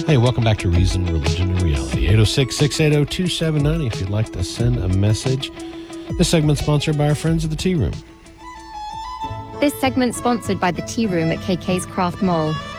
Hey, welcome back to Reason, Religion, and Reality. 806-680-2790 if you'd like to send a message. This segment's sponsored by our friends at the Tea Room. This segment's sponsored by the Tea Room at KK's Craft Mall.